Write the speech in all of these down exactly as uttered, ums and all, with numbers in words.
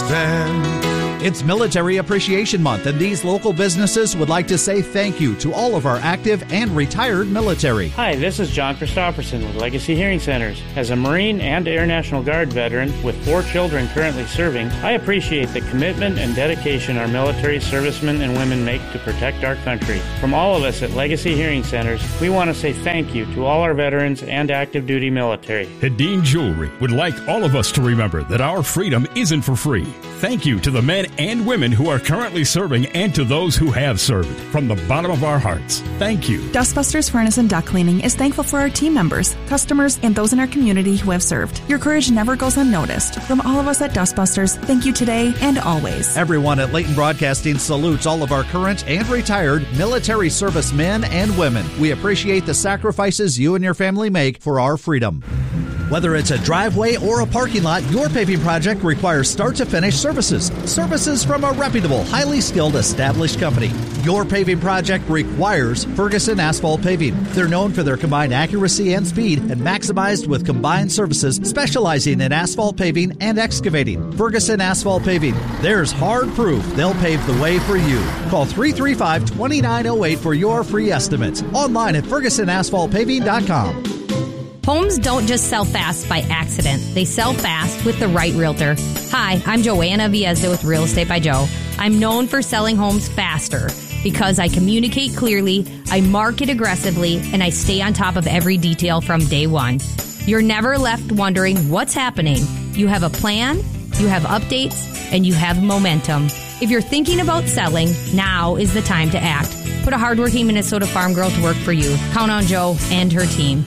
stand. It's Military Appreciation Month, and these local businesses would like to say thank you to all of our active and retired military. Hi, this is John Christopherson with Legacy Hearing Centers. As a Marine and Air National Guard veteran with four children currently serving, I appreciate the commitment and dedication our military servicemen and women make to protect our country. From all of us at Legacy Hearing Centers, we want to say thank you to all our veterans and active duty military. Hedin Jewelry would like all of us to remember that our freedom isn't for free. Thank you to the men and women who are currently serving and to those who have served. From the bottom of our hearts, thank you. Dustbusters Furnace and Duct Cleaning is thankful for our team members, customers, and those in our community who have served. Your courage never goes unnoticed. From all of us at Dustbusters, thank you today and always. Everyone at Leighton Broadcasting salutes all of our current and retired military servicemen and women. We appreciate the sacrifices you and your family make for our freedom. Whether it's a driveway or a parking lot, your paving project requires start-to-finish services. Services from a reputable, highly skilled, established company. Your paving project requires Ferguson Asphalt Paving. They're known for their combined accuracy and speed and maximized with combined services specializing in asphalt paving and excavating. Ferguson Asphalt Paving. There's hard proof they'll pave the way for you. Call three three five, two nine zero eight for your free estimates. Online at ferguson asphalt paving dot com. Homes don't just sell fast by accident. They sell fast with the right realtor. Hi, I'm Joanna Viezda with Real Estate by Joe. I'm known for selling homes faster because I communicate clearly, I market aggressively, and I stay on top of every detail from day one. You're never left wondering what's happening. You have a plan, you have updates, and you have momentum. If you're thinking about selling, now is the time to act. Put a hardworking Minnesota farm girl to work for you. Count on Joe and her team.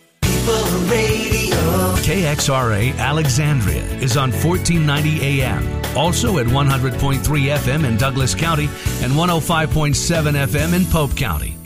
Radio. K X R A Alexandria is on fourteen ninety A M. Also at one hundred point three F M in Douglas County and one oh five point seven F M in Pope County.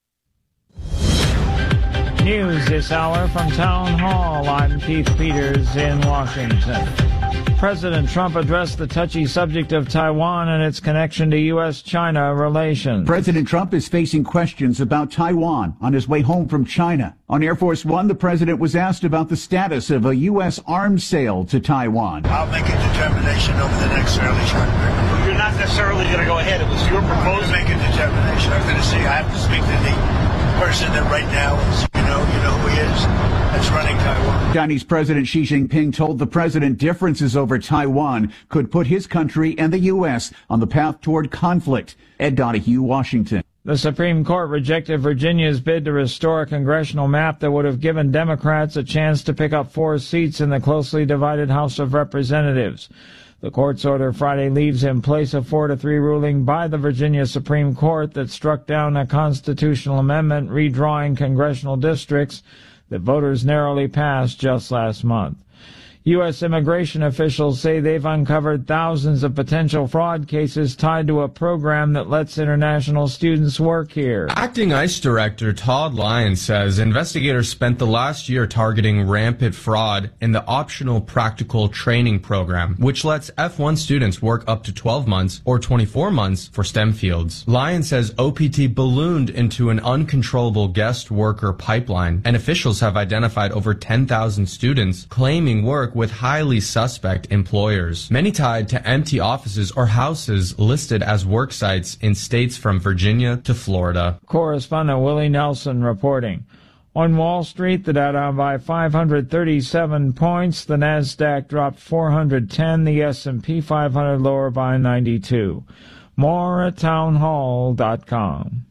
News this hour from Town Hall. I'm Keith Peters in Washington. President Trump addressed the touchy subject of Taiwan and its connection to U S China relations. President Trump is facing questions about Taiwan on his way home from China. On Air Force One, the president was asked about the status of a U S arms sale to Taiwan. I'll make a determination over the next fairly short period. You're not necessarily going to go ahead. It was your proposal. I'll make a determination. I'm going to see. I have to speak to the person that right now is, you know, you know who he is, that's running Taiwan. Chinese President Xi Jinping told the president differences over Taiwan could put his country and the U S on the path toward conflict. Ed Donahue, Washington. The Supreme Court rejected Virginia's bid to restore a congressional map that would have given Democrats a chance to pick up four seats in the closely divided House of Representatives. The court's order Friday leaves in place a four to three ruling by the Virginia Supreme Court that struck down a constitutional amendment redrawing congressional districts that voters narrowly passed just last month. U S immigration officials say they've uncovered thousands of potential fraud cases tied to a program that lets international students work here. Acting ICE Director Todd Lyons says investigators spent the last year targeting rampant fraud in the optional practical training program, which lets F one students work up to twelve months or twenty-four months for STEM fields. Lyons says O P T ballooned into an uncontrollable guest worker pipeline, and officials have identified over ten thousand students claiming work with highly suspect employers, many tied to empty offices or houses listed as work sites in states from Virginia to Florida. Correspondent Willie Nelson reporting. On Wall Street, the Dow down by five hundred thirty-seven points, the Nasdaq dropped four hundred ten, the S and P five hundred lower by ninety-two. More at townhall dot com.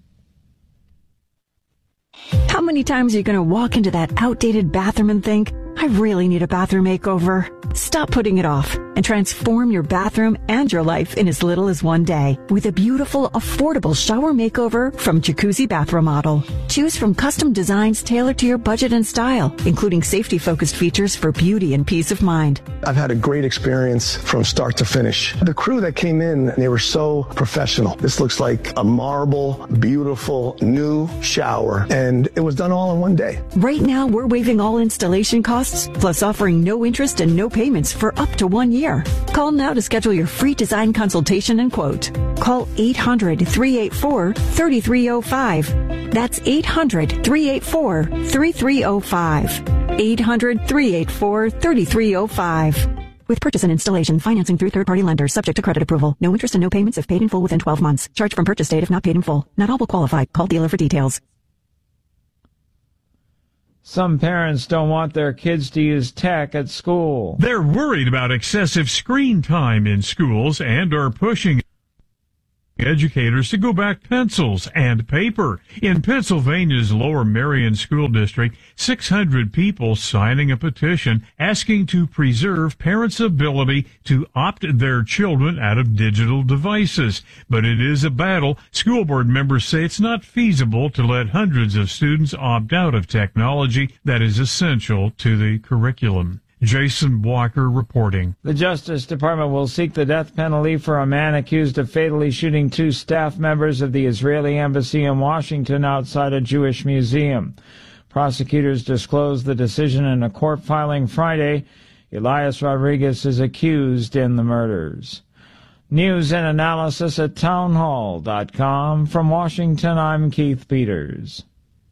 How many times are you going to walk into that outdated bathroom and think, I really need a bathroom makeover? Stop putting it off and transform your bathroom and your life in as little as one day with a beautiful, affordable shower makeover from Jacuzzi Bath Remodel. Choose from custom designs tailored to your budget and style, including safety-focused features for beauty and peace of mind. I've had a great experience from start to finish. The crew that came in, they were so professional. This looks like a marble, beautiful, new shower, and it was done all in one day. Right now, we're waiving all installation costs, plus offering no interest and no payments for up to one year. Call now to schedule your free design consultation and quote. Call eight hundred, three eight four, three three zero five. That's eight hundred, three eight four, three three zero five. eight hundred, three eight four, three three zero five. With purchase and installation, financing through third-party lenders, subject to credit approval. No interest and no payments if paid in full within twelve months. Charge from purchase date if not paid in full. Not all will qualify. Call dealer for details. Some parents don't want their kids to use tech at school. They're worried about excessive screen time in schools and are pushing educators to go back pencils and paper. In Pennsylvania's Lower Merion School District, six hundred people signing a petition asking to preserve parents' ability to opt their children out of digital devices. But it is a battle. School board members say it's not feasible to let hundreds of students opt out of technology that is essential to the curriculum. Jason Walker reporting. The Justice Department will seek the death penalty for a man accused of fatally shooting two staff members of the Israeli embassy in Washington outside a Jewish museum. Prosecutors disclosed the decision in a court filing Friday. Elias Rodriguez is accused in the murders. News and analysis at townhall dot com. From Washington, I'm Keith Peters.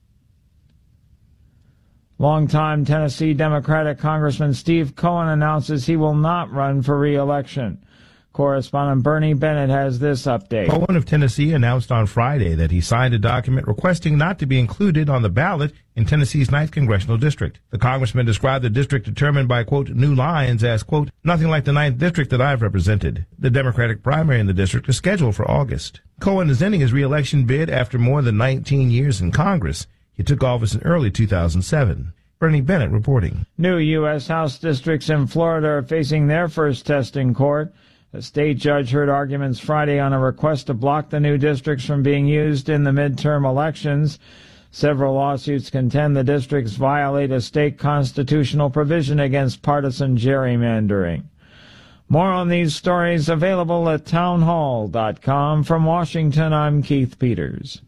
Longtime Tennessee Democratic Congressman Steve Cohen announces he will not run for re-election. Correspondent Bernie Bennett has this update. Cohen of Tennessee announced on Friday that he signed a document requesting not to be included on the ballot in Tennessee's ninth Congressional District. The congressman described the district determined by, quote, new lines as, quote, nothing like the ninth District that I've represented. The Democratic primary in the district is scheduled for August. Cohen is ending his re-election bid after more than nineteen years in Congress. He took office in early two thousand seven. Bernie Bennett reporting. New U S House districts in Florida are facing their first test in court. A state judge heard arguments Friday on a request to block the new districts from being used in the midterm elections. Several lawsuits contend the districts violate a state constitutional provision against partisan gerrymandering. More on these stories available at townhall dot com. From Washington, I'm Keith Peters.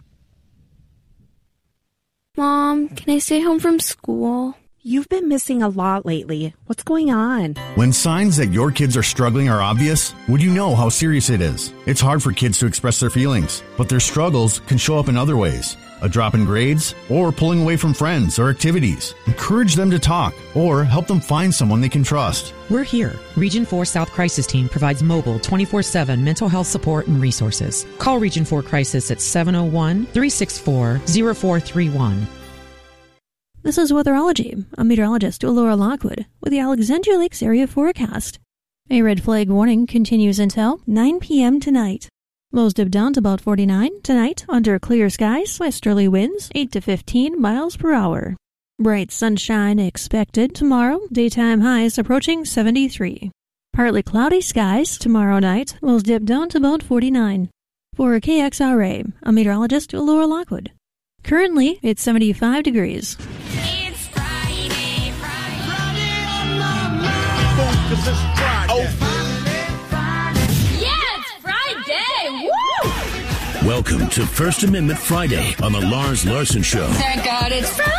Mom, can I stay home from school? You've been missing a lot lately. What's going on? When signs that your kids are struggling are obvious, would you know how serious it is? It's hard for kids to express their feelings, but their struggles can show up in other ways. A drop in grades, or pulling away from friends or activities. Encourage them to talk, or help them find someone they can trust. We're here. Region four South Crisis Team provides mobile twenty-four seven mental health support and resources. Call Region four Crisis at seven oh one, three six four, oh four three one. This is Weatherology. I'm meteorologist Laura Lockwood with the Alexandria Lakes area forecast. A red flag warning continues until nine p.m. tonight. Lows dip down to about forty-nine tonight under clear skies, westerly winds eight to fifteen miles per hour. Bright sunshine expected tomorrow, daytime highs approaching seventy-three. Partly cloudy skies tomorrow night, lows dip down to about forty-nine. For K X R A, I'm meteorologist Laura Lockwood. Currently, it's seventy-five degrees. It's Friday, Friday, Friday on my mind. Cause it's Friday. Oh, Friday. Yeah, it's Friday. Woo! Welcome to First Amendment Friday on the Lars Larson Show. Thank God it's Friday.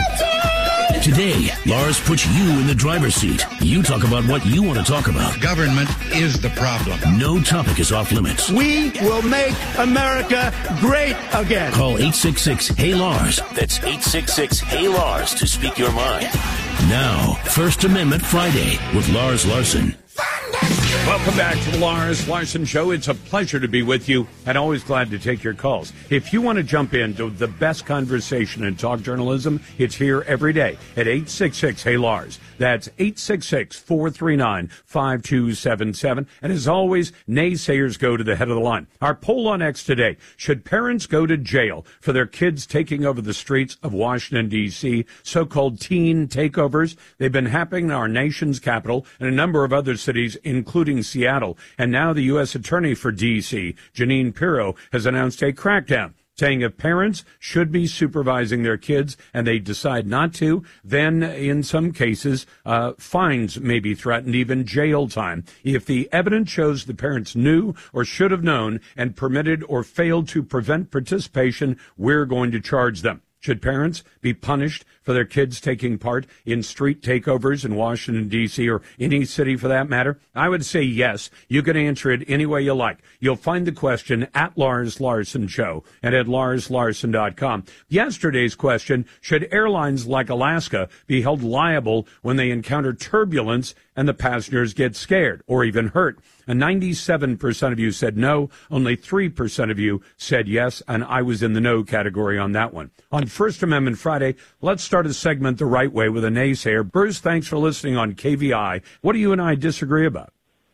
Today, Lars puts you in the driver's seat. You talk about what you want to talk about. Government is the problem. No topic is off limits. We will make America great again. Call eight six six, H E Y, Lars. That's eight six six, H E Y, Lars to speak your mind. Now, First Amendment Friday with Lars Larson. Welcome back to the Lars Larson Show. It's a pleasure to be with you and always glad to take your calls. If you want to jump into the best conversation in talk journalism, it's here every day at eight six six, H E Y, Lars. That's eight six six, four three nine, five two seven seven. And as always, naysayers go to the head of the line. Our poll on X today, should parents go to jail for their kids taking over the streets of Washington, D C, so-called teen takeovers? They've been happening in our nation's capital and a number of other cities, including Seattle. And now the U S Attorney for D C, Jeanine Pirro, has announced a crackdown, saying if parents should be supervising their kids and they decide not to, then in some cases, uh, fines may be threatened, even jail time. If the evidence shows the parents knew or should have known and permitted or failed to prevent participation, we're going to charge them. Should parents be punished for their kids taking part in street takeovers in Washington, D C, or any city for that matter? I would say yes. You can answer it any way you like. You'll find the question at Lars Larson Show and at lars larson dot com. Yesterday's question, should airlines like Alaska be held liable when they encounter turbulence and the passengers get scared or even hurt. And ninety-seven percent of you said no. Only three percent of you said yes, and I was in the no category on that one. On First Amendment Friday, let's start a segment the right way with a naysayer. Bruce, thanks for listening on K V I. What do you and I disagree about?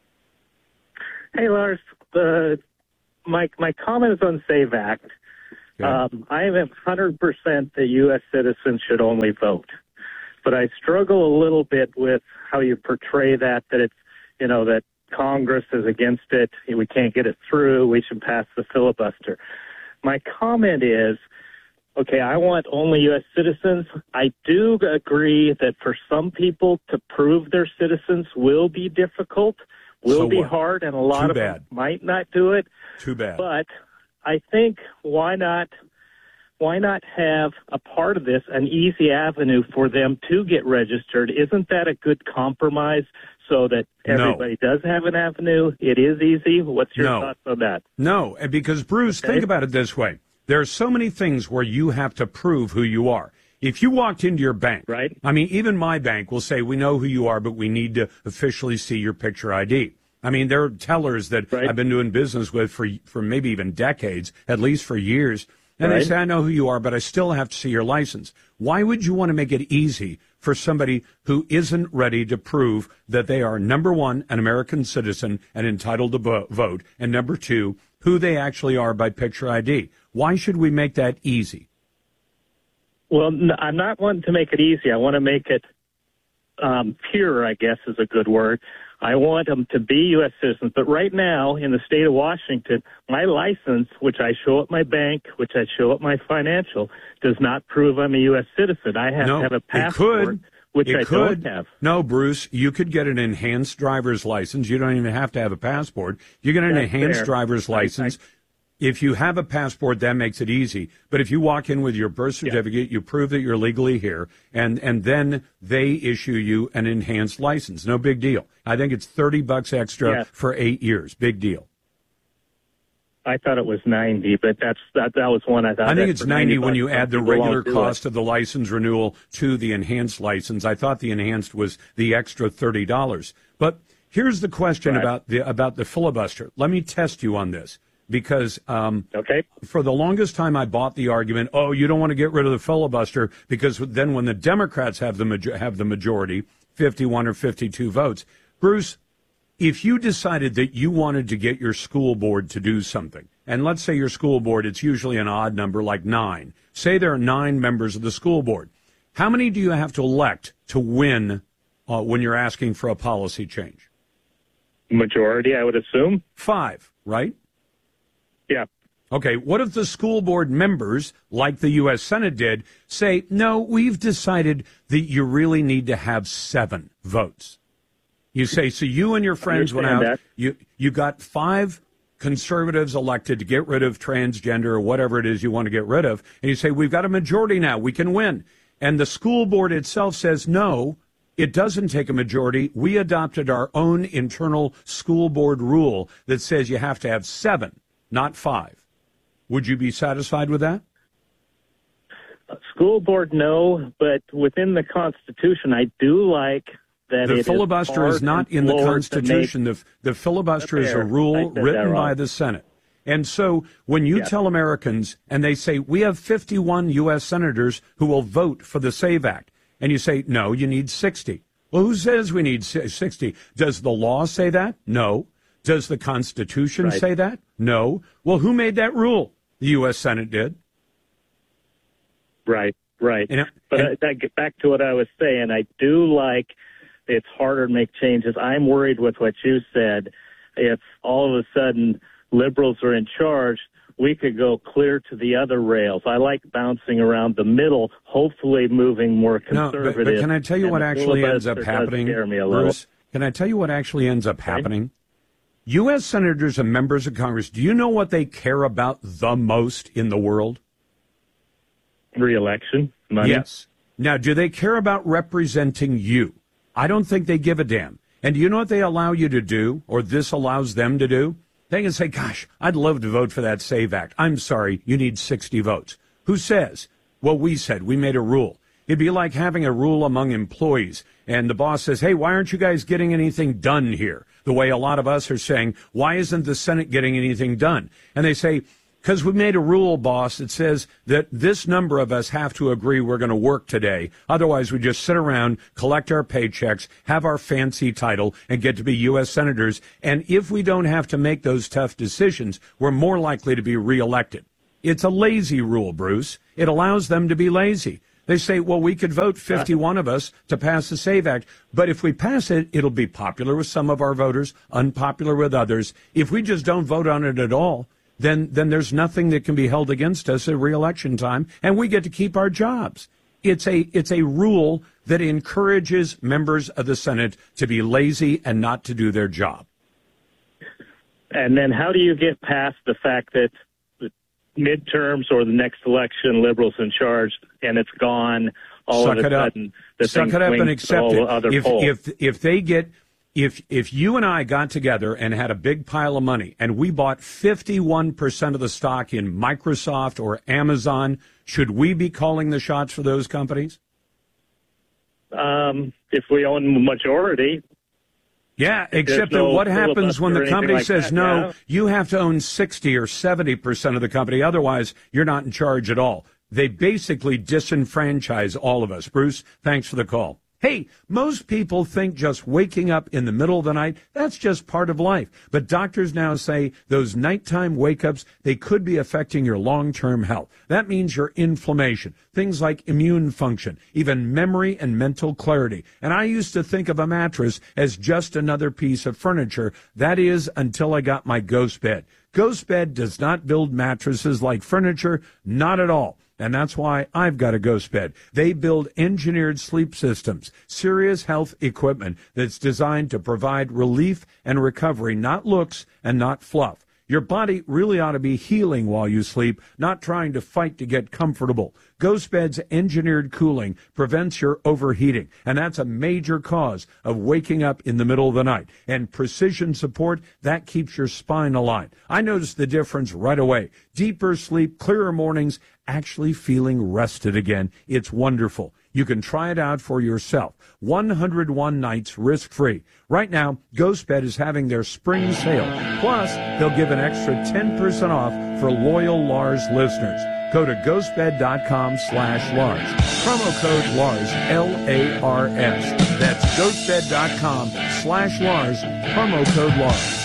Hey, Lars. Uh, my, my comment is on SAVE Act. Okay. Um, I am one hundred percent that U S citizens should only vote. But I struggle a little bit with how you portray that, that it's, you know, that Congress is against it, we can't get it through, we should pass the filibuster. My comment is, okay, I want only U S citizens. I do agree that for some people to prove they're citizens will be difficult, will So be what? hard, and a lot Too of bad. them might not do it. Too bad. But I think why not why not have a part of this, an easy avenue for them to get registered? Isn't that a good compromise so that everybody No. does have an avenue? It is easy. What's your No. thoughts on that? No, and because, Bruce, Okay. think about it this way. There are so many things where you have to prove who you are. If you walked into your bank, right? I mean, even my bank will say, we know who you are, but we need to officially see your picture I D. I mean, there are tellers that Right. I've been doing business with for for maybe even decades, at least for years. And Right. they say, I know who you are, but I still have to see your license. Why would you want to make it easy for somebody who isn't ready to prove that they are, number one, an American citizen and entitled to vo- vote, and number two, who they actually are by picture I D? Why should we make that easy? Well, n- I'm not wanting to make it easy. I want to make it um, pure, I guess is a good word. I want them to be U S citizens. But right now, in the state of Washington, my license, which I show at my bank, which I show at my financial, does not prove I'm a U S citizen. I have no, to have a it passport, could. which it I could. don't have. No, Bruce, you could get an enhanced driver's license. You don't even have to have a passport. You get an That's enhanced fair. driver's I- license. If you have a passport, that makes it easy. But if you walk in with your birth certificate, you prove that you're legally here, and, and then they issue you an enhanced license. No big deal. I think it's thirty bucks extra Yeah. for eight years. Big deal. I thought it was ninety, but that's that. That was one I thought. I think that it's for ninety bucks, when you some add the people won't regular do cost it. of the license renewal to the enhanced license. I thought the enhanced was the extra thirty dollars. But here's the question Right. about the about the filibuster. Let me test you on this. Because um, okay. for the longest time, I bought the argument, oh, you don't want to get rid of the filibuster because then when the Democrats have the majo- have the majority, fifty-one or fifty-two votes. Bruce, if you decided that you wanted to get your school board to do something, and let's say your school board, it's usually an odd number like nine. Say there are nine members of the school board. How many do you have to elect to win uh, when you're asking for a policy change? Majority, I would assume. Five, right? Yeah. Okay, what if the school board members, like the U S Senate did, say, no, we've decided that you really need to have seven votes? You say, so you and your friends went out, Understand that. you, you got five conservatives elected to get rid of transgender or whatever it is you want to get rid of, and you say, we've got a majority now, we can win. And the school board itself says, no, it doesn't take a majority. We adopted our own internal school board rule that says you have to have seven, not five. Would you be satisfied with that? School board, no, but within the Constitution, I do like that The it filibuster is, is not in the Constitution. Make, The, the filibuster is a Fair. I rule said that written by wrong. the Senate. And so when you Yes. tell Americans, and they say, we have fifty-one U S senators who will vote for the SAVE Act, and you say, no, you need sixty. Well, who says we need sixty? Does the law say that? No. Does the Constitution Right. say that? No. Well, who made that rule? The U S Senate did. Right, right. And- but and- I, that get back to what I was saying. I do like it's harder to make changes. I'm worried with what you said. If all of a sudden liberals are in charge, we could go clear to the other rails. I like bouncing around the middle, hopefully moving more No, conservative. but, but can I tell you and what the actually ends up filibuster does happening, scare me a little. Bruce? Can I tell you what actually ends up happening? U S senators and members of Congress, do you know what they care about the most in the world? Re-election, money. Yes. Now, do they care about representing you? I don't think they give a damn. And do you know what they allow you to do, or this allows them to do? They can say, gosh, I'd love to vote for that SAVE Act. I'm sorry, you need sixty votes. Who says? Well, we said, we made a rule. It'd be like having a rule among employees, and the boss says, hey, why aren't you guys getting anything done here? The way a lot of us are saying, why isn't the Senate getting anything done? And they say, because we made a rule, boss, that says that this number of us have to agree we're going to work today. Otherwise, we just sit around, collect our paychecks, have our fancy title, and get to be U S senators. And if we don't have to make those tough decisions, we're more likely to be reelected. It's a lazy rule, Bruce. It allows them to be lazy. They say, well, we could vote fifty-one of us to pass the SAVE Act, but if we pass it, it'll be popular with some of our voters, unpopular with others. If we just don't vote on it at all, then then there's nothing that can be held against us at re-election time, and we get to keep our jobs. It's a it's a rule that encourages members of the Senate to be lazy and not to do their job. And then how do you get past the fact that the midterms or the next election, liberals in charge, and it's gone all Suck of a it up. sudden? The Suck thing it up and swings to accept all it. other If, polls. if if they get if if you and I got together and had a big pile of money and we bought fifty-one percent of the stock in Microsoft or Amazon, should we be calling the shots for those companies? Um, if we own the majority. Yeah, except no that what happens when the filibuster or company anything like says that, no, yeah. you have to own sixty or seventy percent of the company. Otherwise, you're not in charge at all. They basically disenfranchise all of us. Bruce, thanks for the call. Hey, most people think just waking up in the middle of the night, that's just part of life. But doctors now say those nighttime wake-ups, they could be affecting your long-term health. That means your inflammation, things like immune function, even memory and mental clarity. And I used to think of a mattress as just another piece of furniture. That is, until I got my Ghost Bed. Ghost Bed does not build mattresses like furniture, not at all. And that's why I've got a Ghost Bed. They build engineered sleep systems, serious health equipment that's designed to provide relief and recovery, not looks and not fluff. Your body really ought to be healing while you sleep, not trying to fight to get comfortable. Ghost Bed's engineered cooling prevents your overheating, and that's a major cause of waking up in the middle of the night. And precision support, that keeps your spine aligned. I noticed the difference right away. Deeper sleep, clearer mornings, actually feeling rested again. It's wonderful. You can try it out for yourself. one hundred one nights risk-free. Right now, Ghost Bed is having their spring sale. Plus, they'll give an extra ten percent off for loyal Lars listeners. Go to ghostbed.com slash Lars. Promo code Lars, L A R S. That's ghostbed.com slash Lars. Promo code Lars.